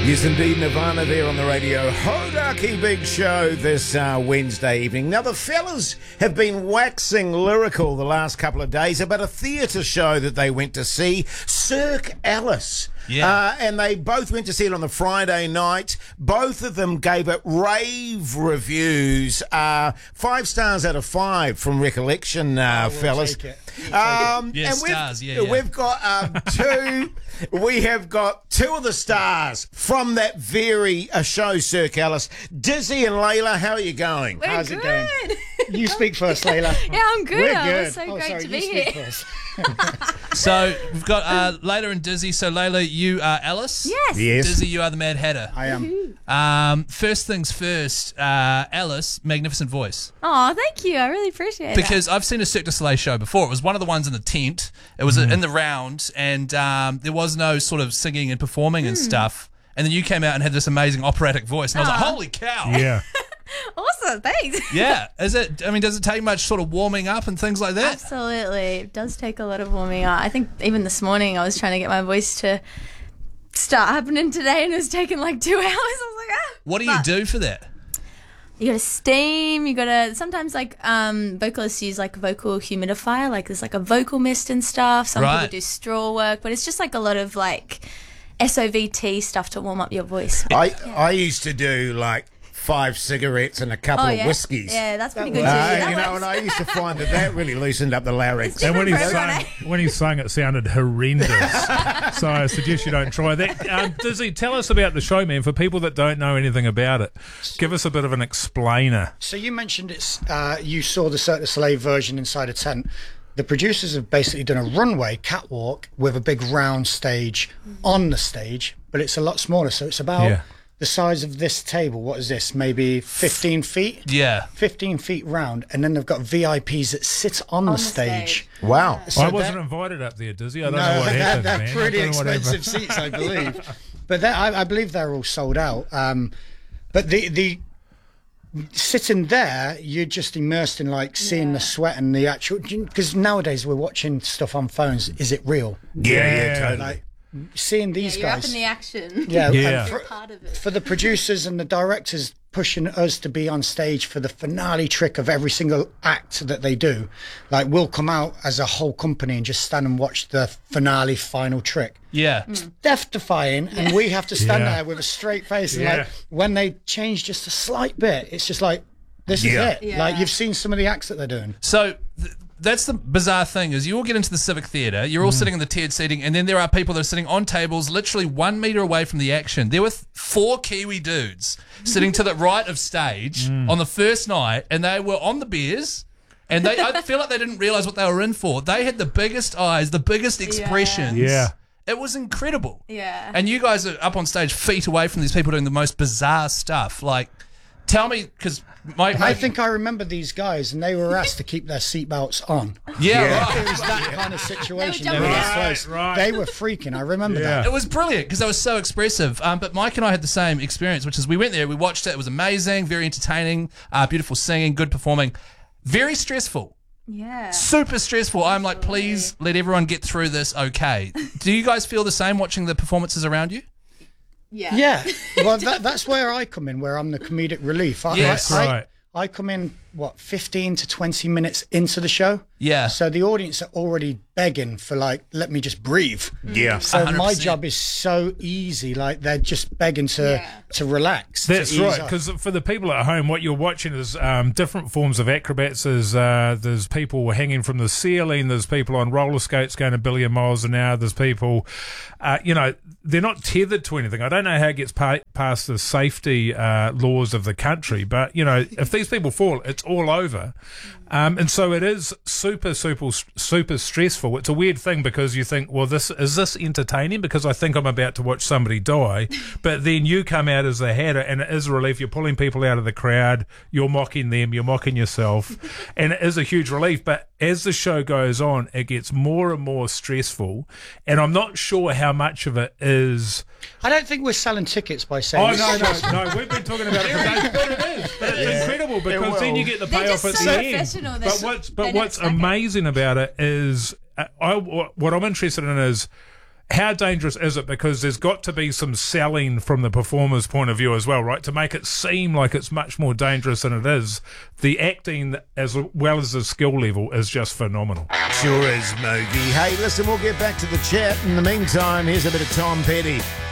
Yes, indeed, Nirvana there on the radio. Hodaki Big Show this Wednesday evening. Now, the fellas have been waxing lyrical the last couple of days about a theatre show that they went to see, Cirque Alice. Yeah. And they both went to see it on the Friday night. Both of them gave it rave reviews. 5 stars out of 5 from recollection, fellas. Take it. Yeah, And stars, we've got two. We have got 2 of the stars from that very show, Cirque Alice. Dizzy and Layla, how are you going? We're How's good. it going? You speak first, Layla. Yeah, I'm good. We're It good. was so great sorry, to you be speak here. first. So we've got Layla and Dizzy. So Layla, you are Alice. Yes. Yes. Dizzy, you are the Mad Hatter. I am. First things first, Alice, magnificent voice. Oh, thank you. I really appreciate it. Because I've seen a Cirque du Soleil show before. It was one of the ones in the tent. It was in the round, and there was no sort of singing and performing and stuff. And then you came out and had this amazing operatic voice, and I was like, "Holy cow!" Yeah. Awesome. Thanks. Yeah. Is it? I mean, does it take much sort of warming up and things like that? Absolutely. It does take a lot of warming up. I think even this morning I was trying to get my voice to start happening today, and it was taking like 2 hours. I was like, ah. What do you do for that? You gotta steam, you gotta sometimes like vocalists use like a vocal humidifier, like there's like a vocal mist and stuff. Some Right. people do straw work, but it's just like a lot of like SOVT stuff to warm up your voice. I used to do like 5 cigarettes and a couple of yeah. whiskeys. Yeah, that's pretty good too. That You know, works. and I used to find that really loosened up the larynx. And when he Different for sang, everyone, when he sang, it sounded horrendous. So I suggest you don't try that. Dizzy, tell us about the show, man. For people that don't know anything about it, give us a bit of an explainer. So you mentioned it's you saw the Cirque du Soleil version inside a tent. The producers have basically done a runway catwalk with a big round stage on the stage, but it's a lot smaller. So it's about Yeah. the size of this table. What is this? Maybe 15 feet? Yeah. 15 feet round. And then they've got VIPs that sit on the stage. Wow. So I wasn't that- invited up there, Dizzy. I don't know what happened, they're man. pretty I don't know what expensive happened. seats, I believe. But I believe they're all sold out. But the sitting there, you're just immersed in like seeing the sweat and the actual. Because nowadays we're watching stuff on phones. Is it real? Yeah, totally. Like seeing these you're up guys. in the action. Yeah, Yeah. and You're part of it. for the producers and the directors pushing us to be on stage for the finale trick of every single act that they do. Like we'll come out as a whole company and just stand and watch the finale final trick. Yeah. Death-defying, and we have to stand Yeah. there with a straight face. And Yeah. like when they change just a slight bit, it's just like this is Yeah. it. Yeah. Like you've seen some of the acts that they're doing. So that's the bizarre thing is you all get into the Civic Theatre, you're all sitting in the tiered seating, and then there are people that are sitting on tables literally 1 metre away from the action. There were 4 Kiwi dudes sitting to the right of stage on the first night, and they were on the beers, and I feel like they didn't realise what they were in for. They had the biggest eyes, the biggest expressions. Yeah. It was incredible. Yeah. And you guys are up on stage feet away from these people doing the most bizarre stuff. Like, tell me, because I think I remember these guys, and they were asked to keep their seatbelts on. Yeah, right. It was that kind of situation. They They were were jumping this out. close. Right. They were freaking. I remember Yeah. that. It was brilliant because they were so expressive. But Mike and I had the same experience, which is we went there, we watched it. It was amazing, very entertaining, beautiful singing, good performing, very stressful, Yeah. super stressful. I'm like, please let everyone get through this okay. Do you guys feel the same watching the performances around you? Yeah. Yeah, well, that's where I come in, where I'm the comedic relief. Yes. Right. I come in, 15 to 20 minutes into the show? Yeah. So the audience are already begging for, like, let me just breathe. Yeah. So my 100%. job is so easy, like, they're just begging to relax. That's to ease right, up. because for the people at home, what you're watching is different forms of acrobats. There's people hanging from the ceiling. There's people on roller skates going a billion miles an hour. There's people, they're not tethered to anything. I don't know how it gets past the safety laws of the country, but, if these people fall, it's all over. And so it is super stressful. It's a weird thing because you think, well, is this entertaining? Because I think I'm about to watch somebody die. But then you come out as the hatter, and it is a relief. You're pulling people out of the crowd. You're mocking them. You're mocking yourself. And it is a huge relief. But as the show goes on, it gets more and more stressful. And I'm not sure how much of it is... I don't think we're selling tickets by saying Oh, this. no. We've been talking about it for days. But it is. But it's incredible because then you get the They're payoff just at so the end. professional. But what's amazing about it is, what I'm interested in is how dangerous is it? Because there's got to be some selling from the performer's point of view as well, right? To make it seem like it's much more dangerous than it is. The acting as well as the skill level is just phenomenal. Sure is, Moogie. Hey, listen, we'll get back to the chat. In the meantime, here's a bit of Tom Petty.